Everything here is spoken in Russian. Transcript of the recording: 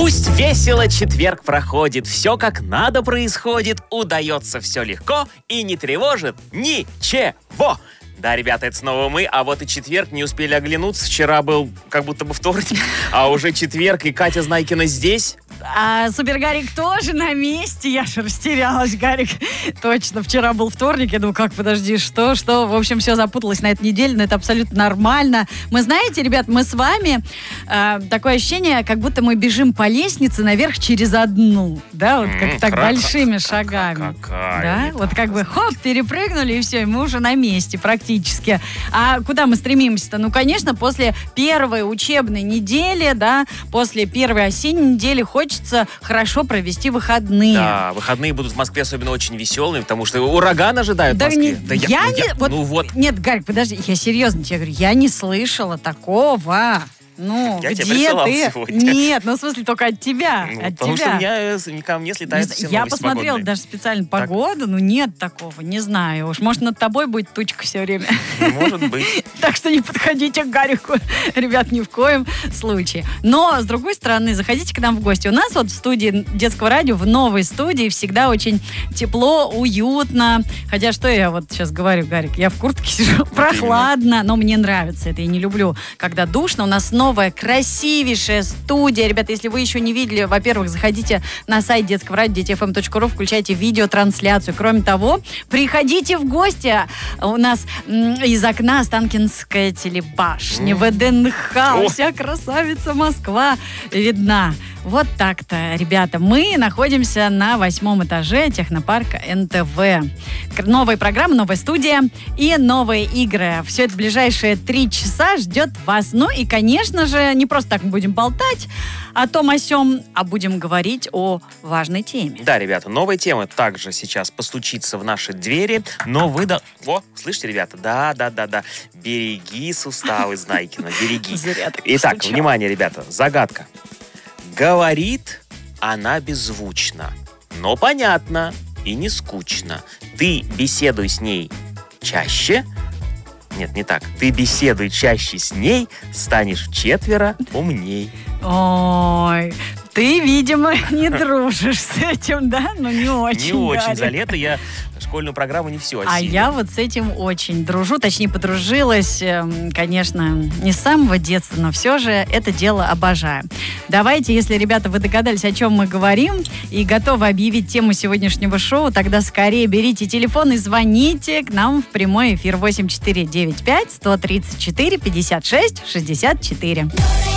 Пусть весело четверг проходит, все как надо происходит, удается все легко и не тревожит ничего. Да, ребята, это снова мы, а вот и четверг, не успели оглянуться. Вчера был как будто бы вторник, а уже четверг, и Катя Знайкина здесь. А Супер Гарик тоже на месте. Я же растерялась, Гарик. Точно, вчера был вторник. Я думаю, как, подожди, что? В общем, все запуталось на этой неделе, но это абсолютно нормально. Мы, знаете, ребят, мы с вами такое ощущение, как будто мы бежим по лестнице наверх через одну. Да, вот как так большими шагами. Да, вот как бы хоп, перепрыгнули, и все, и мы уже на месте практически. А куда мы стремимся-то? Ну, конечно, после первой учебной недели, да, после первой осенней недели хочется хорошо провести выходные. Да, выходные будут в Москве особенно очень веселыми, потому что ураган ожидают в Москве. Нет, Гарик, подожди, я серьезно тебе говорю, я не слышала такого. Ну, я где тебя присылал ты? Сегодня. Нет, ну в смысле только от тебя. Потому что ко мне слетают все новости Я посмотрела погодные. даже специально погоду, но нет такого, не знаю. Уж может над тобой будет тучка все время. Может быть. Так что не подходите к Гарику, ребят, ни в коем случае. Но, с другой стороны, заходите к нам в гости. У нас вот в студии Детского радио, в новой студии, всегда очень тепло, уютно. Хотя, что я вот сейчас говорю, Гарик, я в куртке сижу, прохладно, но мне нравится это, я не люблю, когда душно. У нас новая, красивейшая студия. Ребята, если вы еще не видели, во-первых, заходите на сайт детского радио детифм.ру, включайте видеотрансляцию. Кроме того, приходите в гости. У нас из окна Останкинская телебашня, ВДНХ, вся красавица Москва видна. Вот так-то, ребята. Мы находимся на 8 этаже технопарка НТВ. Новая программа, новая студия и новые игры. Все это в ближайшие 3 часа ждет вас. Ну и, конечно же, не просто так мы будем болтать о том о сём, а будем говорить о важной теме. Да, ребята, новая тема также сейчас постучится в наши двери, но вы... Во, слышите, ребята? Да. Береги суставы, Знайкина, береги. Итак, постучал. внимание, ребята, загадка. Говорит она беззвучно, но понятно и не скучно. Ты беседуй с ней чаще. Нет, не так. Ты беседуй чаще с ней, станешь вчетверо умней. Ой, ты, видимо, не дружишь с этим, да? Ну, не очень. Не очень. Гарик. За лето я школьную программу не всю осилил. А я вот с этим очень дружу, точнее, подружилась, конечно, не с самого детства, но все же это дело обожаю. Давайте, если, ребята, вы догадались, о чем мы говорим, и готовы объявить тему сегодняшнего шоу, тогда скорее берите телефон и звоните к нам в прямой эфир 8495 134 56 64.